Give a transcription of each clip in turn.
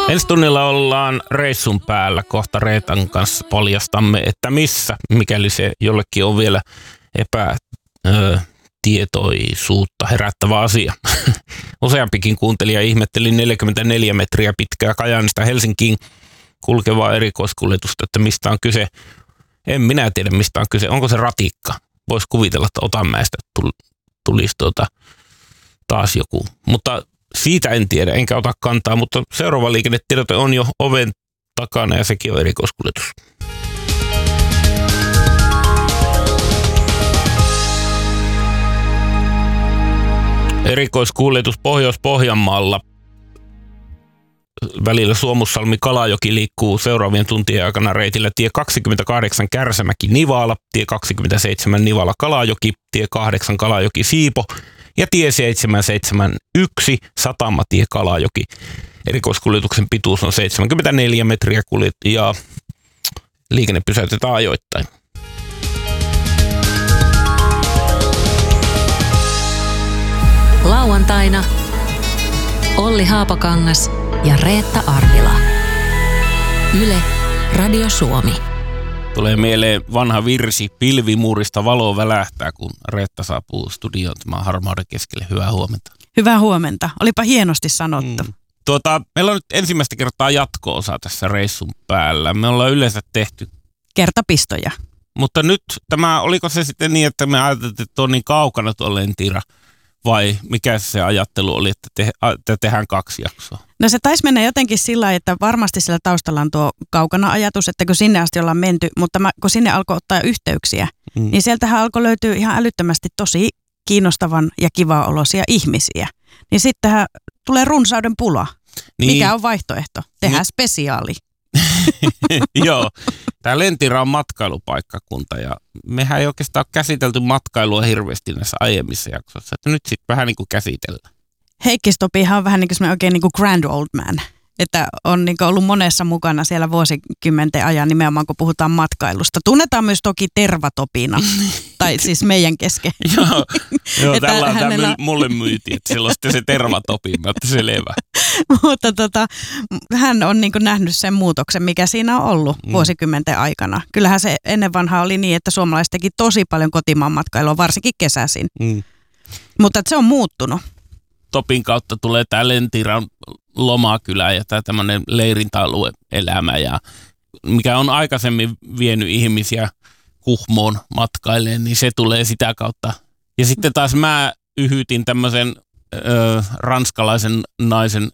Ensi tunnilla ollaan reissun päällä. Kohta Reetan kanssa paljastamme, että missä, mikäli se jollekin on vielä epätietoisuutta herättävä asia. Useampikin kuuntelija ihmetteli 44 metriä pitkää Kajaanista Helsinkiin kulkevaa erikoiskuljetusta, että mistä on kyse. En minä tiedä, mistä on kyse. Onko se ratikka? Voisi kuvitella, että Otanmäestä tulisi taas joku. Mutta siitä en tiedä, enkä ota kantaa, mutta seuraava liikennetiedote on jo oven takana ja sekin on erikoiskuljetus. Erikoiskuljetus Pohjois-Pohjanmaalla. Välillä Suomussalmi-Kalajoki liikkuu seuraavien tuntien aikana reitillä tie 28 Kärsämäki-Nivala, tie 27 Nivala-Kalajoki, tie 8 Kalajoki-Siipo ja tie 771 Satamatie Kalajoki. Erikoiskuljetuksen pituus on 74 metriä ja liikenne pysäytetään ajoittain. Lauantaina Olli Haapakangas ja Reetta Arvila. Yle, Radio Suomi. Tulee mieleen vanha virsi, pilvimuurista valo välähtää, kun Reetta saapuu studioon tämän harmauden keskelle. Hyvää huomenta. Hyvää huomenta. Olipa hienosti sanottu. Meillä on nyt ensimmäistä kertaa jatko-osa tässä reissun päällä. Me ollaan yleensä tehty kertapistoja. Mutta nyt oliko se sitten niin, että me ajateltiin, että on niin kaukana tuo Lentira, vai mikä se ajattelu oli, että tehdään 2 jaksoa? No se taisi mennä jotenkin sillä lailla, että varmasti sillä taustalla on tuo kaukana ajatus, että kun sinne asti ollaan menty, mutta kun sinne alkoi ottaa yhteyksiä, niin sieltähän alkoi löytyä ihan älyttömästi tosi kiinnostavan ja kivaa-oloisia ihmisiä. Niin sittenhän tulee runsauden pula. Niin. Mikä on vaihtoehto? Tehdään spesiaali. Joo, tämä Lentira on matkailupaikkakunta ja mehän ei oikeastaan ole käsitelty matkailua hirveästi näissä aiemmissa jaksoissa, että nyt sitten vähän niin kuin käsitellään. Heikki Stopihan on vähän niin kuin semmoinen oikein niin kuin grand old man, että on niin kuin ollut monessa mukana siellä vuosikymmenten ajan nimenomaan, kun puhutaan matkailusta. Tunnetaan myös toki Tervatopina, tai siis meidän kesken. Joo tällä mulle myytiin, että silloin sitten se Tervatopina, että selvä. Mutta hän on niin kuin nähnyt sen muutoksen, mikä siinä on ollut vuosikymmenten aikana. Kyllähän se ennen vanhaa oli niin, että suomalaiset teki tosi paljon kotimaan matkailua, varsinkin kesäisin. Mutta se on muuttunut. Topin kautta tulee tämä Lentiran lomakylä ja tämä tämmöinen leirintäalue-elämä, ja mikä on aikaisemmin vienyt ihmisiä Kuhmoon matkailemaan, niin se tulee sitä kautta. Ja sitten taas mä yhytin tämmöisen ranskalaisen naisen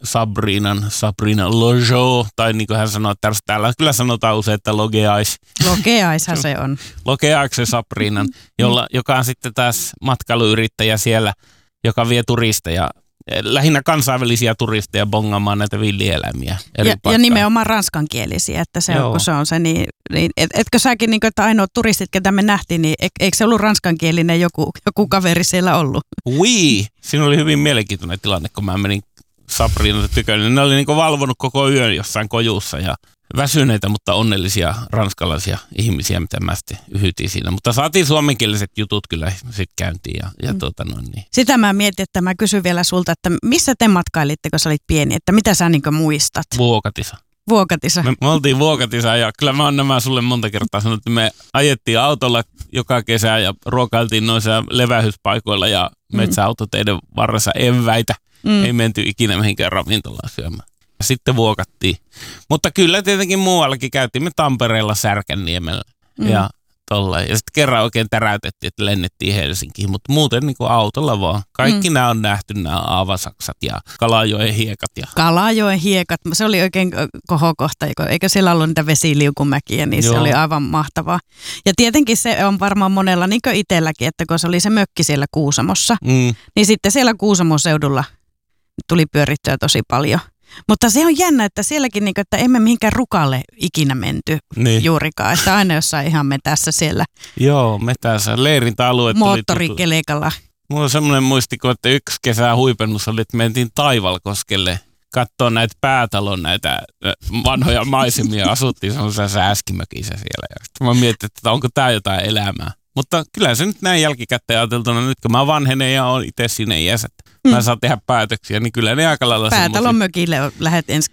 Sabrina Lojo, tai niin kuin hän sanoo, että täällä kyllä sanotaan usein, että Logeais. Logeaishan se on. Logeaiksen Sabrinan, joka on sitten taas matkailuyrittäjä siellä, joka vie turisteja, lähinnä kansainvälisiä turisteja bongaamaan näitä villieläimiä. Ja nimenomaan ranskankielisiä, että se on, kun se on se, niin etkö säkin, niin kuin, että ainoat turistit, ketä me nähtiin, niin eikö se ollut ranskankielinen joku kaveri siellä ollut? Oui, siinä oli hyvin mielenkiintoinen tilanne, kun mä menin Sabrinalta tykönne. Ne oli niin kuin valvonut koko yön jossain kojussa ja väsyneitä, mutta onnellisia ranskalaisia ihmisiä, mitä mä sitten yhytin siinä. Mutta saatiin suomenkieliset jutut kyllä sitten käyntiin. Niin. Sitä mä mietin, että mä kysyn vielä sulta, että missä te matkailitte, kun sä olit pieni? Että mitä sä niin kuin muistat? Vuokatissa. Me oltiin Vuokatissa ja kyllä mä oon nämä sulle monta kertaa sanonut, että me ajettiin autolla joka kesä ja ruokailtiin noissa levähyspaikoilla ja metsäautoteiden varressa eväitä. Ei menty ikinä mihinkään ravintolaan syömään. Sitten vuokattiin. Mutta kyllä tietenkin muuallakin käytiin. Me Tampereella Särkänniemellä ja tolla. Ja sitten kerran oikein täräytettiin, että lennettiin Helsinkiin. Mutta muuten niin kuin autolla vaan. Kaikki nämä on nähty, nämä Aavasaksat ja Kalajoen hiekat. Kalajoen hiekat. Se oli oikein kohokohta. Eikö siellä ollut niitä vesiliukumäkiä, niin se oli aivan mahtavaa. Ja tietenkin se on varmaan monella, niin kuin itselläkin, että kun se oli se mökki siellä Kuusamossa, niin sitten siellä Kuusamon seudulla tuli pyörittyä tosi paljon. Mutta se on jännä, että sielläkin, niin kuin, että emme mihinkään rukalle ikinä menty juurikaan. Että aina jossain ihan metässä siellä. Joo, metässä. Leirintäalueet moottorikelekalla. Mulla on semmoinen muistiko, että yksi kesä huipennus oli, että mentiin Taivalkoskelle katsoa näitä päätalon, näitä vanhoja maisemia. Asuttiin semmoisessa sääskimökissä siellä. Ja sitten mä mietin, että onko tää jotain elämää. Mutta kyllä se nyt näin jälkikäteen ajateltuna, nyt kun mä vanhenen ja olen itse siinä iässä, mä saan tehdä päätöksiä, niin kyllä ne aika lailla Päätalon mökille lähdet ensi